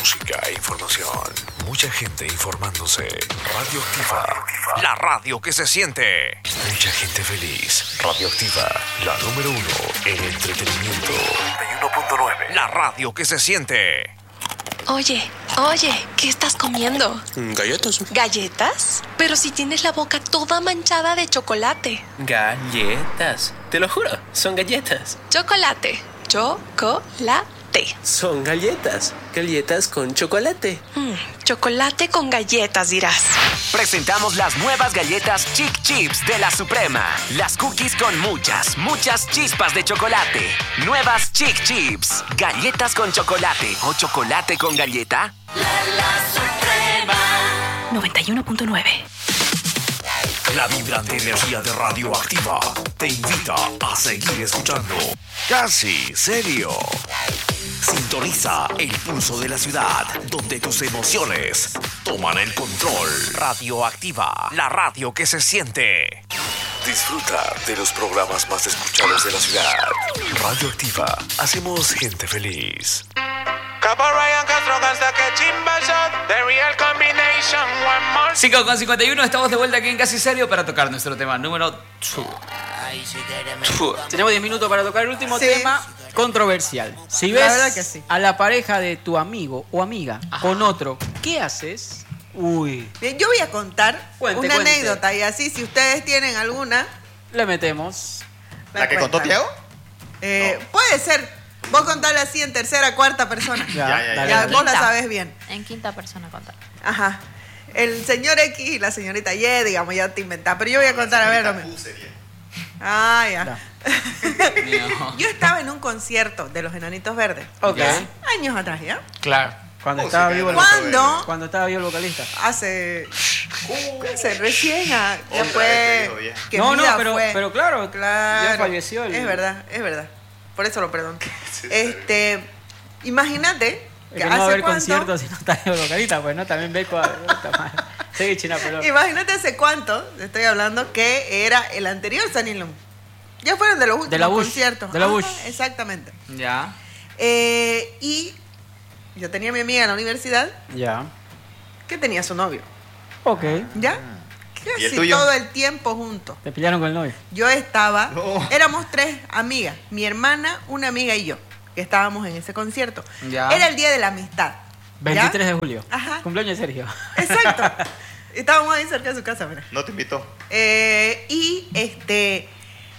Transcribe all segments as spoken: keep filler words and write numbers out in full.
música e información. Mucha gente informándose. Radioactiva, la radio que se siente. Mucha gente feliz. Radioactiva, la número uno en entretenimiento. noventa y uno punto nueve. La radio que se siente. Oye, oye, ¿qué estás comiendo? Galletas. ¿Galletas? Pero si tienes la boca toda manchada de chocolate. Galletas. Te lo juro, son galletas. Chocolate. Chocolate. Son galletas. Galletas con chocolate. Mm, chocolate con galletas, dirás. Presentamos las nuevas galletas Chic Chips de la Suprema. Las cookies con muchas, muchas chispas de chocolate. Nuevas Chic Chips. Galletas con chocolate o chocolate con galleta. La, la Suprema. noventa y uno punto nueve. La vibrante energía de Radioactiva te invita a seguir escuchando Casi Serio. Sintoniza el pulso de la ciudad, donde tus emociones toman el control. Radioactiva, la radio que se siente. Disfruta de los programas más escuchados de la ciudad. Radioactiva, hacemos gente feliz. cinco con cincuenta y uno, estamos de vuelta aquí en Casi Serio para tocar nuestro tema número dos. Tenemos diez minutos para tocar el último Sí. tema controversial. Si La ves verdad que sí. a la pareja de tu amigo o amiga Ajá. con otro, ¿qué haces? Uy, Bien, yo voy a contar Cuente, una cuente. anécdota y así, si ustedes tienen alguna. le metemos. ¿La que contó cuentan. Tiago? Eh, Puede ser. Vos contarla así en tercera, cuarta persona. Ya, Ya, ya, dale, Ya, dale. vos la Quinta. sabes bien. En quinta persona contar. Ajá. El señor X y la señorita Y, digamos, ya te inventás. Pero yo voy a contar, a ver, lo mismo. Ah, ya. No. Yo estaba en un concierto de los Enanitos Verdes. Ok. Ya. Años atrás, ¿ya? Claro. Cuando Música estaba de vivo el Nacho ¿Cuándo? Vélez. Cuando estaba vivo el vocalista. Hace. Hace recién. ah, Ya Otra fue. vez te digo, ya. ¿Qué No, no, vida pero, fue? pero claro, Claro. ya falleció el, Es verdad, es verdad. Por eso lo perdono. Sí, Este. Imagínate. el Que que no va a hace haber cuánto- conciertos si no está vivo el vocalista, pues no, también Beco. Sigue China, pero. Imagínate hace cuánto, estoy hablando, que era el anterior Sunny Loom. Ya fueron de los últimos De la Bush, conciertos. de la Ajá, Bush. Exactamente. Ya. Eh, y yo tenía a mi amiga en la universidad Ya. que tenía su novio. Ok. ¿Ya? ¿Y el Casi tuyo? todo el tiempo juntos. Te pillaron con el novio. Yo estaba, No. éramos tres amigas, mi hermana, una amiga y yo, que estábamos en ese concierto. Ya. Era el día de la amistad. ¿ya? veintitrés de julio. Ajá. Cumpleaños de Sergio. Exacto. Estábamos ahí cerca de su casa, mira. No te invitó. Eh, y este,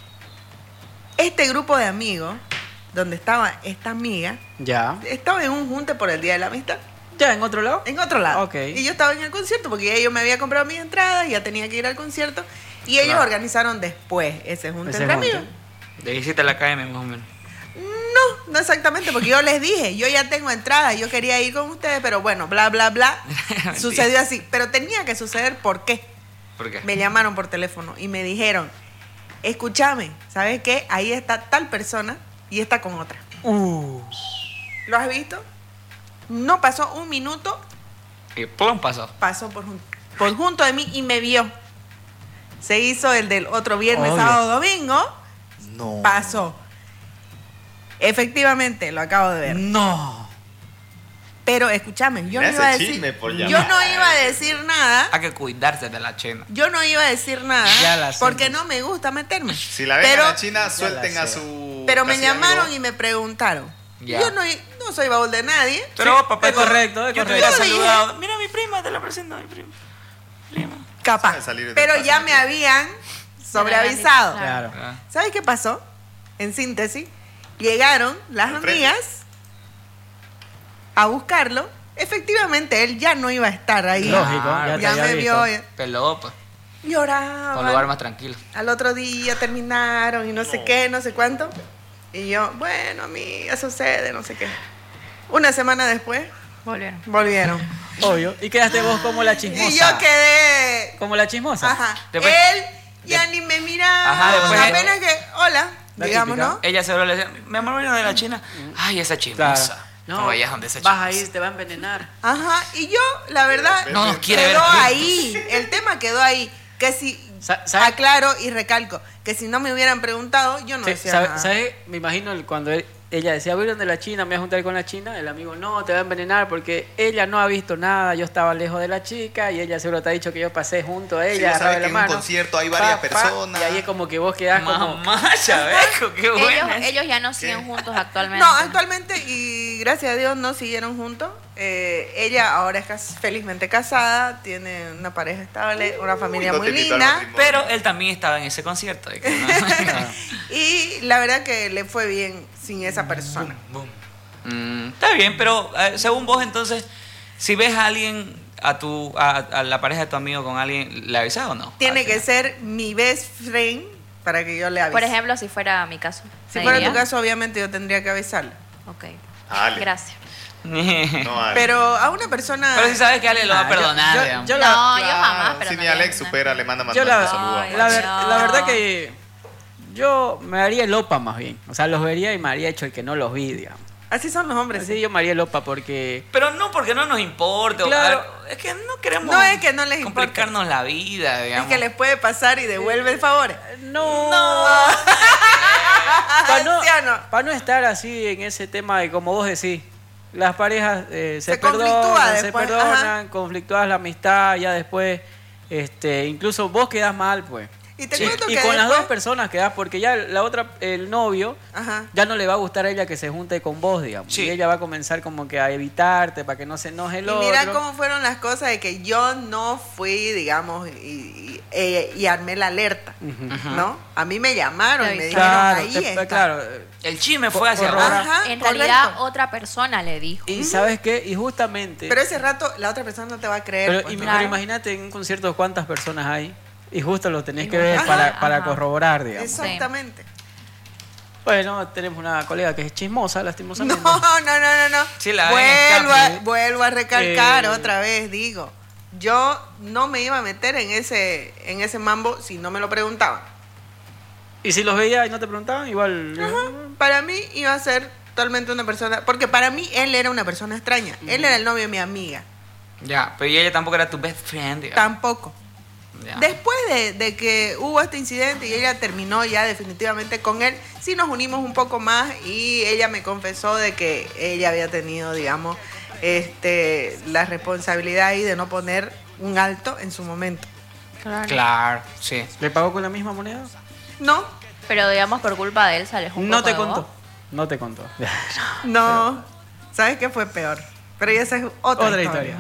este grupo de amigos, donde estaba esta amiga, Ya. estaba en un junte por el Día de la Amistad, ¿Ya en otro lado? en otro lado. Ok. Y yo estaba en el concierto porque ya yo me había comprado mis entradas, ya tenía que ir al concierto, y ellos Claro. organizaron después ese junte Ese entre junte. amigos. De visita a la K M más o menos. No, no exactamente, porque yo les dije, yo ya tengo entradas, yo quería ir con ustedes, pero bueno, bla, bla, bla, Mentira. sucedió así. Pero tenía que suceder, ¿por qué? ¿Por qué? Me llamaron por teléfono y me dijeron, escúchame, ¿sabes qué? Ahí está tal persona y está con otra. Uh. ¿Lo has visto? No pasó un minuto, Y plum pasó. pasó por, jun- por junto de mí y me vio. Se hizo el del otro viernes, Obvio. sábado, domingo, No. pasó. Efectivamente, lo acabo de ver. No. Pero escúchame, yo no Mira iba a ese decir, chisme por yo llamar. no iba a decir nada, Hay que cuidarse de la china. yo no iba a decir nada Ya la sé. porque no me gusta meterme. Si la ven pero, a la China, suelten la a sé. su. pero me casi llamaron amigo. y me preguntaron. Ya. Yo no, no soy baúl de nadie. Pero, papá, es correcto, es yo te correcto. hubiera Yo le dije- saludado. Mira, mi prima, te la presento a mi prima. Prima. Capaz. Sabe salir de Pero casa, ya ¿no? me habían sobreavisado. Claro. Claro. Ah. ¿Sabes qué pasó? En síntesis, llegaron las Al frente. amigas a buscarlo. Efectivamente, él ya no iba a estar ahí. Lógico, Claro. ya te Ya había me visto. vio. Peló, pues. Lloraba. Un lugar más tranquilo. Al otro día terminaron y no, sé qué, no sé cuánto. Y yo, bueno, amiga, sucede, no sé qué. Una semana después, Volvieron. volvieron. Obvio. Y quedaste vos como la chismosa. Y yo quedé. Como la chismosa. Ajá. Después- Él ya ni me miraba. Ajá, después- Apenas que, hola, La digamos, típica. ¿no? Ella se habló, le decía, mi amor, vino de la China. Ay, esa chismosa. Claro. No, vayas donde esa Vas a chismosa. ir, te va a envenenar. Ajá. Y yo, la verdad, No nos quiere ver quedó juntos. ahí. El tema quedó ahí. Que si. Sa- ¿sabe? Aclaro y recalco que si no me hubieran preguntado, yo no Sí, decía ¿sabe- nada. ¿Sabes? Me imagino el- cuando él ella decía, voy donde la China, me voy a juntar con la China. El amigo, no, te va a envenenar porque ella no ha visto nada. Yo estaba lejos de la chica y ella seguro te ha dicho que yo pasé junto a Sí, ella. vos sabés agarré que la en mano, un concierto hay varias pa, pa, personas. Y ahí es como que vos quedás como... Mamá, Chaveco, qué Ellos, bueno. ellos ya no siguen juntos actualmente. No, actualmente, y gracias a Dios no siguieron juntos. Eh, ella ahora es cas- felizmente casada, tiene una pareja estable, una familia no muy te invitó al linda. matrimonio. Pero él también estaba en ese concierto. de que no- Y la verdad que le fue bien sin esa persona. Boom. Mm, está bien, pero eh, según vos entonces, si ves a alguien, a tu a, a la pareja de tu amigo con alguien, ¿le avisas o no? Tiene Al que final. ser mi best friend para que yo le avise. Por ejemplo, si fuera mi caso. si ¿me fuera tu diría? caso, obviamente yo tendría que avisarle. Ok. Ale. Gracias. No, Ale. Pero a una persona... Pero si sabes que Ale lo va a Ah, yo- perdonar, yo- digamos. yo No, la- yo claro, jamás, pero Si no ni le- Alex no. supera, le manda Yo mandando la, saludos. Ay, la, ver- no. la verdad que yo me haría el opa más bien. O sea, los vería y me haría hecho el que no los vi, digamos. Así son los hombres. Así yo me haría el opa porque... Pero no porque no nos importe. o- Claro. a ver, es que no queremos No es que no les importa. complicarnos la vida, Es digamos. que les puede pasar y devuelve el favor. No. ¿Sí Para no, o no? pa' no estar así en ese tema de como vos decís, las parejas eh, se, Se conflictúa perdonan, se después, perdonan, conflictúas la amistad, ya después, este, incluso vos quedás mal, pues. Y te Sí. cuento Y que con las después- dos personas quedás, porque ya la otra, el novio, Ajá. ya no le va a gustar a ella que se junte con vos, digamos. Sí. Y ella va a comenzar como que a evitarte para que no se enoje el Y otro. mira cómo fueron las cosas de que yo no fui, digamos, y, y, eh, y armé la alerta, ¿no? A mí me llamaron y me dijeron, Claro, ahí te- está. claro. El chisme fue hacia Corrobora. abajo. Ajá, En correcto. realidad, otra persona le dijo. Y ¿sabes qué? Y justamente... Pero ese rato la otra persona no te va a creer. Pero, pues, im- ¿no? pero imagínate en un concierto cuántas personas hay y justo lo tenés Y que ver justo- para, Ajá, para ajá. corroborar, digamos. Exactamente. Bueno, tenemos una colega que es chismosa, No, lastimosamente. no, no, no, no. Sí, la ven vuelvo, a, escape. vuelvo a recalcar Eh. otra vez, digo. Yo no me iba a meter en ese, en ese mambo si no me lo preguntaban. Y si los veía y no te preguntaban, igual... Para mí iba a ser totalmente una persona, porque para mí él era una persona extraña. Él era el novio de mi amiga. Ya, pero y ella tampoco era tu best friend, digamos. Tampoco. Ya. Después de, de que hubo este incidente y ella terminó ya definitivamente con él, sí nos unimos un poco más y ella me confesó de que ella había tenido, digamos, este, la responsabilidad ahí de no poner un alto en su momento. Claro. Claro, sí. ¿Le pagó con la misma moneda? No, Pero digamos, por culpa de él se alejó un No poco te de contó. vos. No te contó. no. ¿Sabes qué fue peor? Pero esa es otra, Otra historia. historia.